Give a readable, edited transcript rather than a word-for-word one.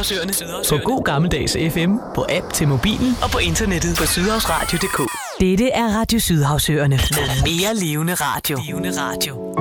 Sydhavsøerne. På god gammeldags FM, på app til mobilen og på internettet på sydhavsradio.dk. Dette er Radio Sydhavsøerne med mere levende radio.